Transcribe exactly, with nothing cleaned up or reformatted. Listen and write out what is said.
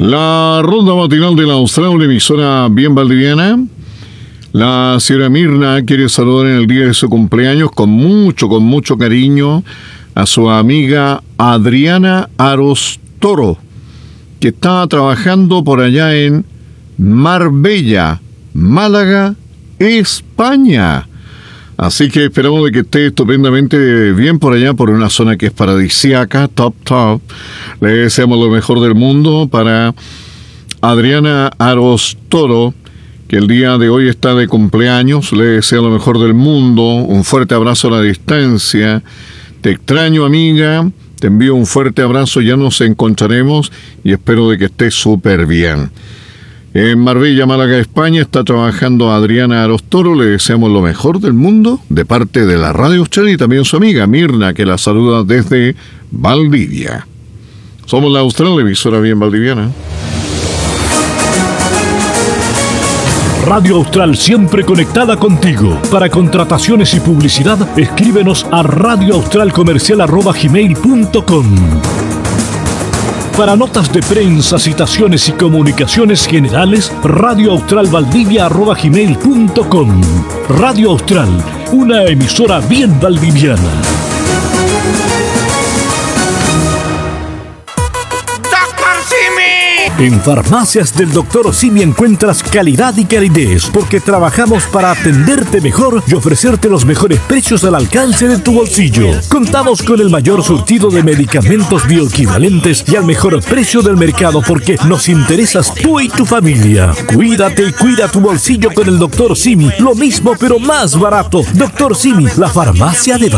La ronda matinal de la Austral, una emisora bien valdiviana. La señora Mirna quiere saludar en el día de su cumpleaños con mucho, con mucho cariño a su amiga Adriana Aros Toro, que está trabajando por allá en Marbella, Málaga, España. Así que esperamos de que esté estupendamente bien por allá, por una zona que es paradisíaca, top, top. Le deseamos lo mejor del mundo para Adriana Aros Toro, que el día de hoy está de cumpleaños. Le deseo lo mejor del mundo, un fuerte abrazo a la distancia. Te extraño, amiga, te envío un fuerte abrazo, ya nos encontraremos y espero de que estés súper bien. En Marbella, Málaga, España, está trabajando Adriana Aros Toro. Le deseamos lo mejor del mundo de parte de la Radio Austral y también su amiga Mirna, que la saluda desde Valdivia. Somos la Austral, emisora bien valdiviana. Radio Austral, siempre conectada contigo. Para contrataciones y publicidad, escríbenos a radioaustralcomercial arroba gmail punto com. Para notas de prensa, citaciones y comunicaciones generales, radioaustralvaldivia arroba gmail punto com. Radio Austral, una emisora bien valdiviana. En Farmacias del doctor Simi encuentras calidad y calidez, porque trabajamos para atenderte mejor y ofrecerte los mejores precios al alcance de tu bolsillo. Contamos con el mayor surtido de medicamentos bioequivalentes y al mejor precio del mercado, porque nos interesas tú y tu familia. Cuídate y cuida tu bolsillo con el doctor Simi. Lo mismo pero más barato. doctor Simi, la farmacia de